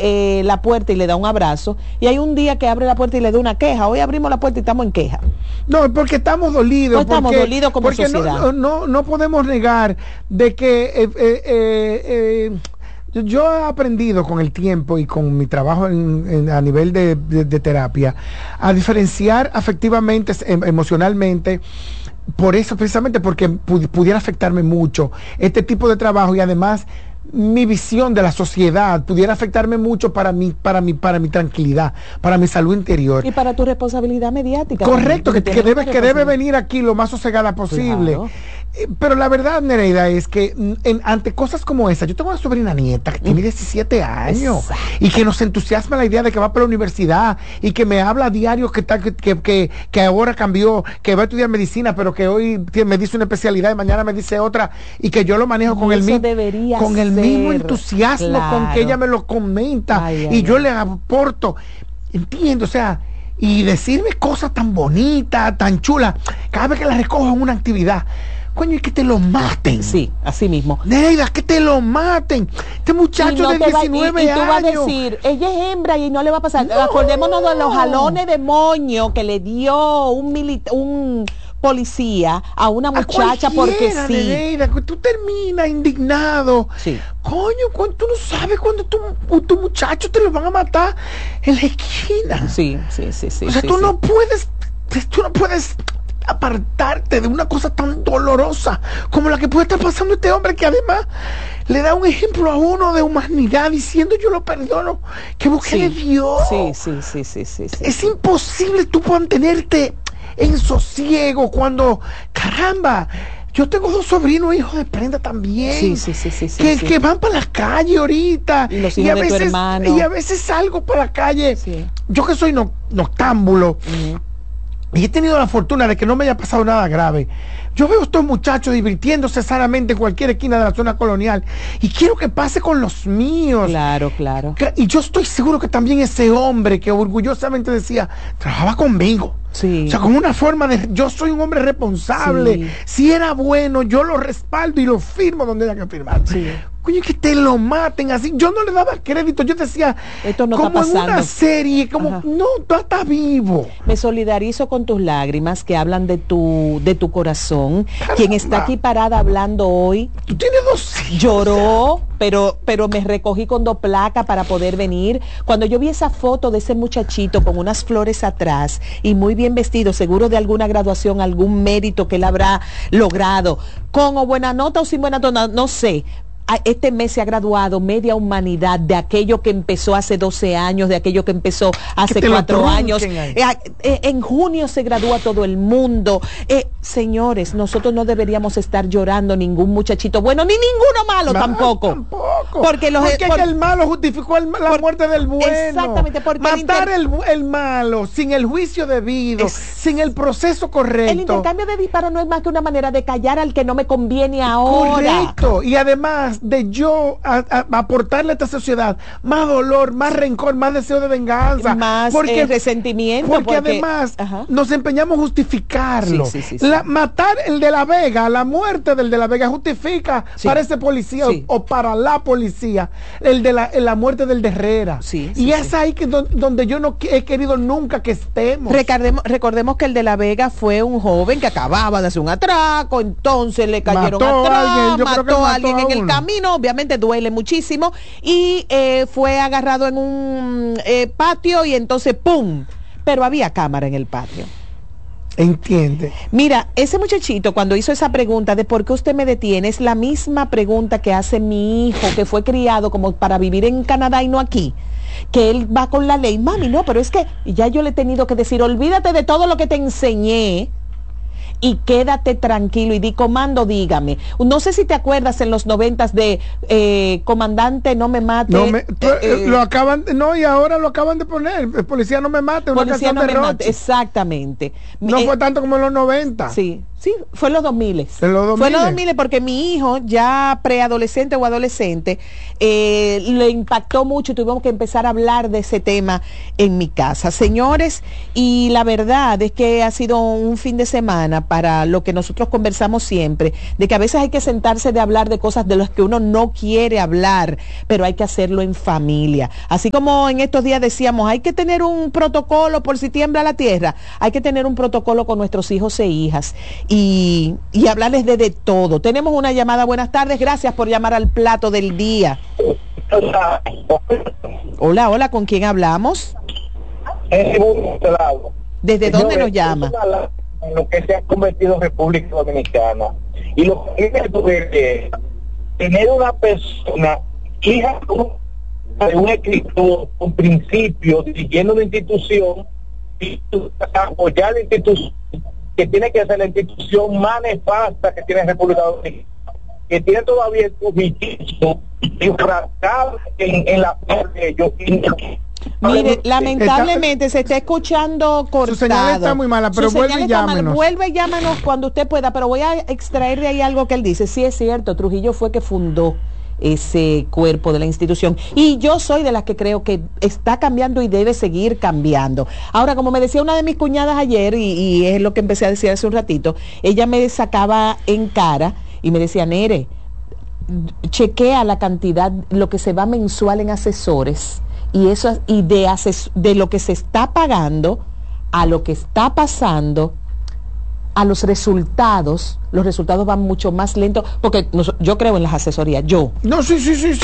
la puerta y le da un abrazo, y hay un día que abre la puerta y le da una queja. Hoy abrimos la puerta y estamos en queja. No, porque estamos dolidos. No estamos dolidos como porque sociedad. No podemos negar de que yo he aprendido con el tiempo y con mi trabajo a nivel de terapia a diferenciar afectivamente, emocionalmente. Por eso, precisamente porque pudiera afectarme mucho este tipo de trabajo, y además mi visión de la sociedad pudiera afectarme mucho para mi tranquilidad, para mi salud interior. Y para tu responsabilidad mediática. Correcto, que debe venir aquí lo más sosegada posible. Claro. Pero la verdad, Nereida, es que ante cosas como esa, yo tengo una sobrina nieta que tiene 17 años. Exacto. Y que nos entusiasma la idea de que va para la universidad y que me habla a diario que ahora cambió, que va a estudiar medicina, pero que hoy me dice una especialidad y mañana me dice otra, y que yo lo manejo con el mismo entusiasmo, claro, con que ella me lo comenta y yo le aporto. Entiendo, o sea, y decirme cosas tan bonitas, tan chulas, cada vez que la recojo en una actividad. Coño, y que te lo maten. Sí, así mismo. Nereida, que te lo maten. Este muchacho de 19 años. Y tú vas a decir, ella es hembra y no le va a pasar. No. Acordémonos de los jalones de moño que le dio un policía a una muchacha porque sí. Nereida, que tú terminas indignado. Sí. Coño, tú no sabes cuando tu muchacho te lo van a matar en la esquina. Sí. O sea, tú no puedes apartarte de una cosa tan dolorosa como la que puede estar pasando este hombre, que además le da un ejemplo a uno de humanidad diciendo yo lo perdono, que busque de Dios. Sí. Es imposible tú mantenerte en sosiego cuando, caramba, yo tengo 2 sobrinos hijos de prenda también, que van para la calle ahorita, y los hijos de tu hermano, y a veces salgo para la calle, yo que soy noctámbulo, y he tenido la fortuna de que no me haya pasado nada grave. Yo veo a estos muchachos divirtiéndose sanamente en cualquier esquina de la zona colonial, y quiero que pase con los míos. Claro. Y yo estoy seguro que también ese hombre que orgullosamente decía, trabajaba conmigo. Sí. O sea, como una forma de, yo soy un hombre responsable. Sí. Si era bueno, yo lo respaldo y lo firmo donde haya que firmar. Sí. Coño, que te lo maten así. Yo no le daba crédito. Yo decía, esto no como está pasando. En una serie, como, ajá, no, tú estás vivo. Me solidarizo con tus lágrimas que hablan de tu corazón. Caramba. Quien está aquí parada hablando hoy. Tú tienes 2 hijos. Lloró, pero me recogí con 2 placas para poder venir. Cuando yo vi esa foto de ese muchachito con unas flores atrás y muy bien vestido, seguro de alguna graduación, algún mérito que él habrá logrado, con o buena nota o sin buena nota, no sé. Este mes se ha graduado media humanidad de aquello que empezó hace 12 años, de aquello que empezó hace 4 años. En junio se gradúa todo el mundo. Señores, nosotros no deberíamos estar llorando ningún muchachito bueno, ni ninguno malo tampoco. Porque el malo justificó la muerte del bueno. Exactamente. Porque matar el malo sin el juicio debido, sin el proceso correcto. El intercambio de disparos no es más que una manera de callar al que no me conviene ahora. Correcto. Y además de yo aportarle a esta sociedad más dolor, más rencor, más deseo de venganza, más resentimiento, porque además nos empeñamos a justificarlo. Matar el de La Vega, la muerte del de La Vega justifica para ese policía o para la policía la muerte del de Herrera. Y es ahí que donde yo no he querido nunca que estemos. Recordemos que el de La Vega fue un joven que acababa de hacer un atraco, entonces le cayeron atrás, mató a alguien en el camino. Obviamente duele muchísimo, y fue agarrado en un patio, y entonces ¡pum! Pero había cámara en el patio. Entiende. Mira, ese muchachito cuando hizo esa pregunta de por qué usted me detiene, es la misma pregunta que hace mi hijo, que fue criado como para vivir en Canadá y no aquí, que él va con la ley. Mami, no, pero es que ya yo le he tenido que decir, olvídate de todo lo que te enseñé y quédate tranquilo y di comando, dígame. No sé si te acuerdas en los 90s de comandante, no me mate. Lo acaban, y ahora lo acaban de poner. Policía no me mate, una policía canción no de me Rochi. mate, exactamente. No fue tanto como en los 90. Sí. Sí, fue en los 2000. ¿En los 2000? Fue en los 2000 porque mi hijo, ya preadolescente o adolescente, le impactó mucho y tuvimos que empezar a hablar de ese tema en mi casa. Señores, y la verdad es que ha sido un fin de semana para lo que nosotros conversamos siempre, de que a veces hay que sentarse de hablar de cosas de las que uno no quiere hablar, pero hay que hacerlo en familia. Así como en estos días decíamos, hay que tener un protocolo por si tiembla la tierra, hay que tener un protocolo con nuestros hijos e hijas. Y hablarles de todo. Tenemos una llamada. Buenas tardes, gracias por llamar al plato del día. Hola, ¿con quién hablamos? ¿Desde dónde nos llama? Lo que se ha convertido en República Dominicana. Y lo que es tener una persona hija de un escritor con principios dirigiendo una institución y apoyar la institución que tiene que ser la institución más nefasta que tiene República Dominicana, que tiene todavía el cubitismo infractable en la parte de ellos. Mire, lamentablemente se está escuchando cortado. Su señal está muy mala, pero vuelve y llámenos. Vuelve y llámanos cuando usted pueda, pero voy a extraer de ahí algo que él dice. Sí, es cierto, Trujillo fue que fundó ese cuerpo de la institución y yo soy de las que creo que está cambiando y debe seguir cambiando. Ahora, como me decía una de mis cuñadas ayer, y es lo que empecé a decir hace un ratito, ella me sacaba en cara y me decía, Nere, chequea la cantidad, lo que se va mensual en asesores y eso, y de lo que se está pagando a lo que está pasando, a los resultados van mucho más lentos, porque yo creo en las asesorías, No, sí.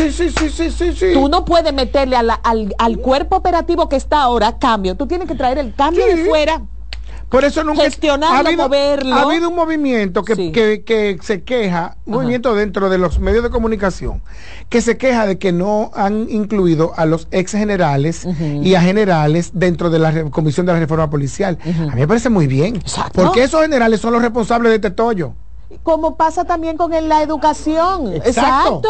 Tú no puedes meterle al cuerpo operativo que está ahora cambio, tú tienes que traer el cambio de fuera. Por eso nunca gestionarlo, moverlo. Ha habido un movimiento que se queja, un movimiento dentro de los medios de comunicación, que se queja de que no han incluido a los ex generales y a generales dentro de la Comisión de la Reforma Policial. A mí me parece muy bien. Exacto. Porque esos generales son los responsables de este tollo. Como pasa también con la educación. Exacto.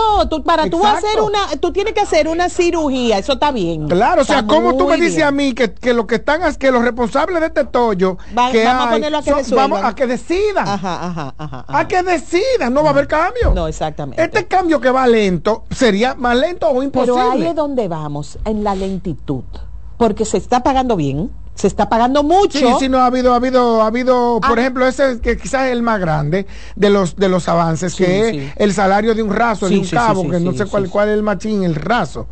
Tú tienes que hacer una cirugía, eso está bien. Claro, o sea, ¿cómo tú me dices bien a mí que los responsables de este tollo vamos a ponerlo a que vamos a que decidan? A que decidan, no va a haber cambio. No, exactamente. Este cambio que va lento, ¿sería más lento o imposible? Pero ahí es donde vamos, en la lentitud. Porque se está pagando bien, se está pagando mucho. Sí, no ha habido, por ejemplo, ese que quizás es el más grande de los avances, que es el salario de un raso, de un cabo, que no sé cuál es el machín, el raso.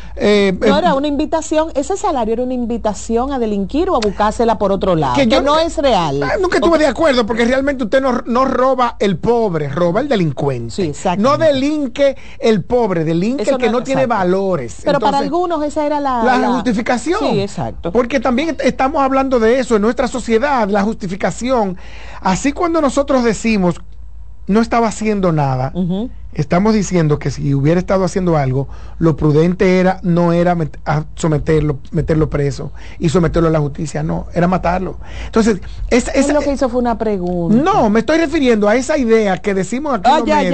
No era una invitación, ese salario era una invitación a delinquir o a buscársela por otro lado, que no es real. Nunca estuve de acuerdo, porque realmente usted no roba el pobre, roba el delincuente. Sí, no delinque el pobre, delinque el que no tiene valores. Pero entonces, para algunos esa era la justificación. Sí, exacto. Porque también estamos hablando de eso en nuestra sociedad, la justificación. Así cuando nosotros decimos no estaba haciendo nada, estamos diciendo que si hubiera estado haciendo algo, lo prudente no era meterlo preso y someterlo a la justicia, no, era matarlo. Entonces, lo que hizo fue una pregunta. No, me estoy refiriendo a esa idea que decimos aquí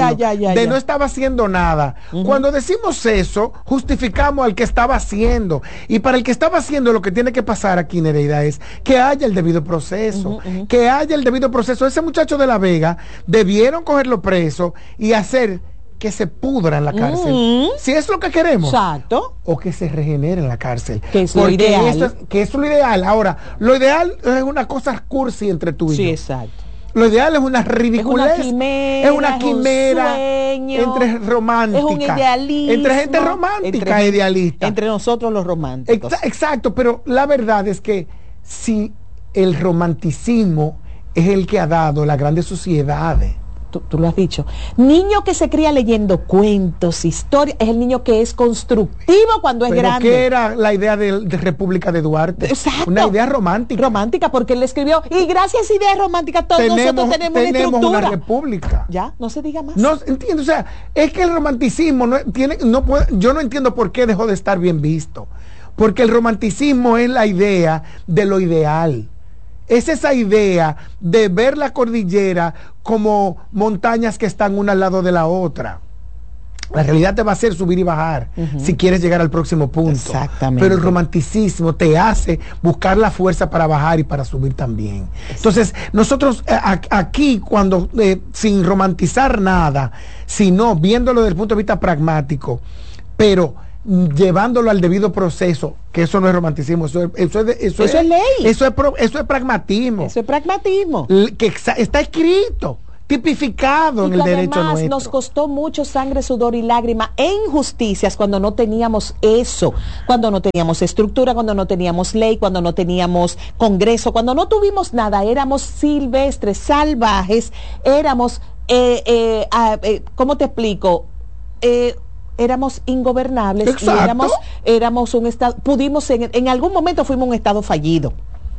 no estaba haciendo nada. Cuando decimos eso, justificamos al que estaba haciendo. Y para el que estaba haciendo, lo que tiene que pasar aquí, Nereida, es que haya el debido proceso. Que haya el debido proceso. Ese muchacho de La Vega debieron cogerlo preso y hacer que se pudra en la cárcel. Si es lo que queremos. Exacto. O que se regenere en la cárcel. Que es lo ideal. Que es lo ideal. Ahora, lo ideal es una cosa cursi entre tú y yo. Sí, exacto. Lo ideal es una ridiculez. Es una quimera. Entre romántica. Es un idealismo. Entre gente romántica e idealista. Entre nosotros los románticos. Exacto, pero la verdad es que si el romanticismo es el que ha dado las grandes sociedades. Tú lo has dicho. Niño que se cría leyendo cuentos, historias, es el niño que es constructivo cuando es grande. ¿Qué era la idea de República de Duarte? Exacto. Una idea romántica. Romántica, porque él escribió, y gracias a ideas románticas todos nosotros tenemos una estructura. Una república. Ya, no se diga más. No entiendo, o sea, es que el romanticismo yo no entiendo por qué dejó de estar bien visto. Porque el romanticismo es la idea de lo ideal. Es esa idea de ver la cordillera como montañas que están una al lado de la otra. La realidad te va a hacer subir y bajar si quieres llegar al próximo punto. Exactamente. Pero el romanticismo te hace buscar la fuerza para bajar y para subir también. Entonces, nosotros aquí, cuando sin romantizar nada, sino viéndolo desde el punto de vista pragmático, pero llevándolo al debido proceso, que eso no es romanticismo, eso es ley. Eso es pragmatismo. Eso es pragmatismo. Que está escrito, tipificado en el derecho nuestro. Además nos costó mucho sangre, sudor y lágrima e injusticias cuando no teníamos eso, cuando no teníamos estructura, cuando no teníamos ley, cuando no teníamos congreso, cuando no tuvimos nada, éramos silvestres, salvajes, éramos, ¿cómo te explico? Éramos ingobernables. Exacto. Y éramos un estado, en algún momento fuimos un estado fallido.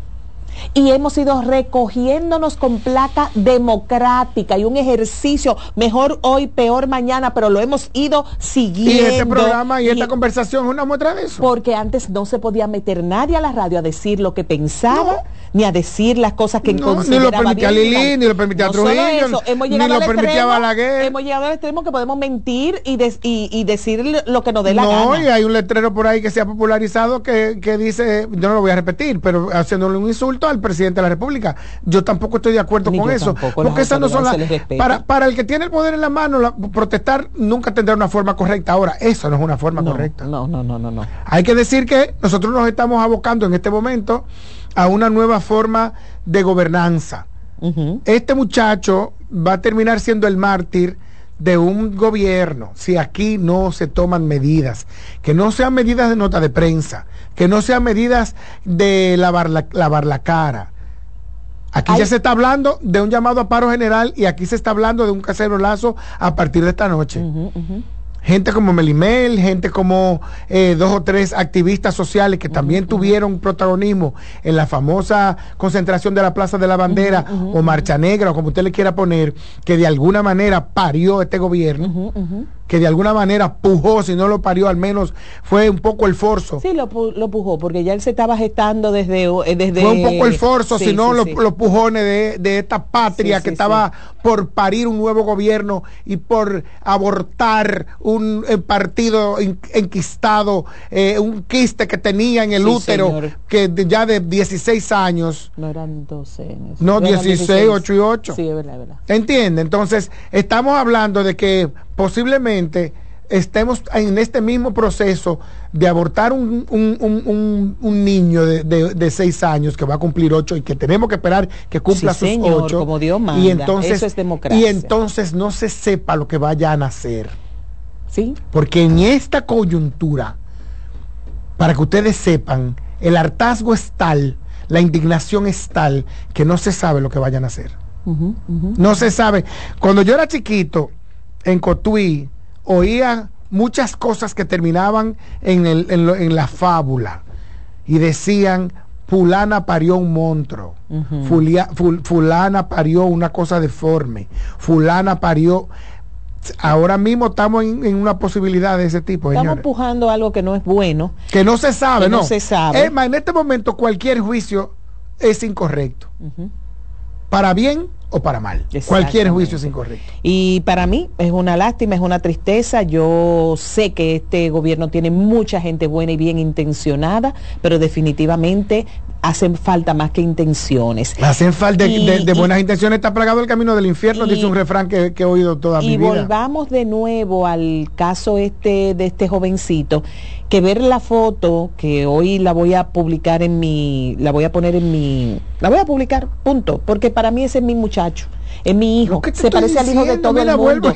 Y hemos ido recogiéndonos con placa democrática y un ejercicio mejor hoy, peor mañana, pero lo hemos ido siguiendo. Y este programa y esta conversación es una muestra de eso. Porque antes no se podía meter nadie a la radio a decir lo que pensaba, ni a decir las cosas que consideraba. Ni lo permitía Lili, ni lo permitía Trujillo, ni lo permitía Balaguer. Hemos llegado al extremo que podemos mentir y decir lo que nos dé la gana. No, y hay un letrero por ahí que se ha popularizado que dice, yo no lo voy a repetir, pero haciéndole un insulto al presidente de la República. Yo tampoco estoy de acuerdo con eso, porque esas no son las... Para el que tiene el poder en la mano, protestar nunca tendrá una forma correcta. Ahora, eso no es una forma correcta. No. Hay que decir que nosotros nos estamos abocando en este momento a una nueva forma de gobernanza. Este muchacho va a terminar siendo el mártir de un gobierno si aquí no se toman medidas, que no sean medidas de nota de prensa, que no sean medidas de lavar la cara. Aquí ya se está hablando de un llamado a paro general y aquí se está hablando de un cacerolazo a partir de esta noche. Gente como Melimel, gente como 2 o 3 activistas sociales que también tuvieron protagonismo en la famosa concentración de la Plaza de la Bandera o Marcha Negra o como usted le quiera poner, que de alguna manera parió este gobierno, que de alguna manera pujó, si no lo parió al menos fue un poco el forzo. Sí, lo pujó, porque ya él se estaba gestando desde fue un poco el forzo, si no los pujones de esta patria que estaba por parir un nuevo gobierno y por abortar un partido enquistado, un quiste que tenía en el útero, señor, que ya de 16 años. No eran 12. No, 16, 8 y 8. Sí, es verdad. ¿Entiende? Entonces, estamos hablando de que posiblemente estemos en este mismo proceso de abortar un niño de 6 años que va a cumplir 8 y que tenemos que esperar que cumpla sus 8. Como Dios manda. Y entonces, eso es democracia. Y entonces no se sepa lo que vaya a nacer. ¿Sí? Porque en esta coyuntura, para que ustedes sepan, el hartazgo es tal, la indignación es tal, que no se sabe lo que vayan a hacer. No se sabe. Cuando yo era chiquito, en Cotuí, oía muchas cosas que terminaban en la fábula y decían: fulana parió un monstruo, fulana parió una cosa deforme, fulana parió... Ahora mismo estamos en una posibilidad de ese tipo. Estamos señores, empujando algo que no es bueno, que no se sabe, no se sabe. Es más, en este momento cualquier juicio es incorrecto, para bien o para mal. Cualquier juicio es incorrecto. Y para mí es una lástima, es una tristeza. Yo sé que este gobierno tiene mucha gente buena y bien intencionada, pero definitivamente hacen falta más que intenciones. Hacen falta de buenas intenciones. Está plagado el camino del infierno, dice un refrán que he oído toda mi vida. Y volvamos de nuevo al caso de este jovencito, que ver la foto, que hoy la voy a publicar la voy a publicar, punto, porque para mí ese es mi muchacho, es mi hijo, se parece al hijo de todo el mundo.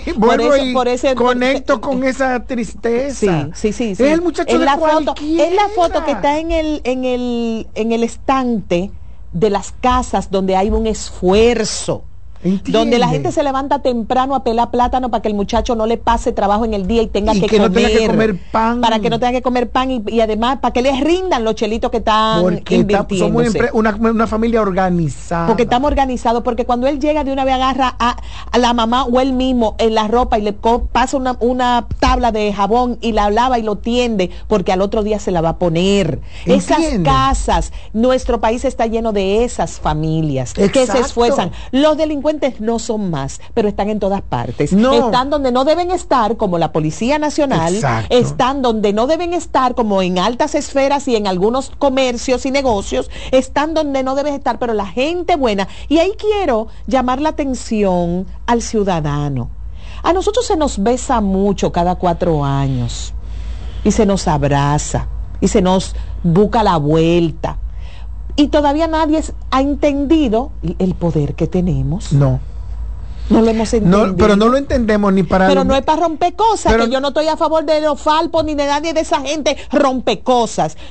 Conecto con esa tristeza. Sí. Es el muchacho de cualquiera. Es la foto que está en el estante de las casas donde hay un esfuerzo. ¿Entiende? Donde la gente se levanta temprano a pelar plátano para que el muchacho no le pase trabajo en el día y tenga que no tenga que comer pan. Para que no tenga que comer pan y además para que les rindan los chelitos que están invirtiéndose. Somos una familia organizada. Porque estamos organizados, porque cuando él llega de una vez agarra a la mamá o él mismo en la ropa y le pasa una tabla de jabón y la lava y lo tiende, porque al otro día se la va a poner. ¿Entiende? Esas casas, nuestro país está lleno de esas familias. Exacto. Que se esfuerzan. Los delincuentes delincuentes no son más, pero están en todas partes. No. Están donde no deben estar, como la Policía Nacional. Exacto. Están donde no deben estar, como en altas esferas y en algunos comercios y negocios. Están donde no deben estar, pero la gente buena. Y ahí quiero llamar la atención al ciudadano. A nosotros se nos besa mucho cada 4 años. Y se nos abraza. Y se nos busca la vuelta. Y todavía nadie ha entendido el poder que tenemos. No. No lo hemos entendido. No, pero no lo entendemos ni para... Pero no es para romper cosas, Pero- que yo no estoy a favor de los falpos ni de nadie de esa gente rompe cosas.